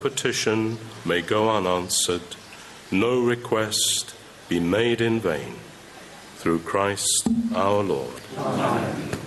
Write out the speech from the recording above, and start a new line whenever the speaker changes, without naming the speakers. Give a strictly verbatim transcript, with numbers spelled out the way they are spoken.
petition may go unanswered, no request be made in vain. Through Christ our Lord.
Amen.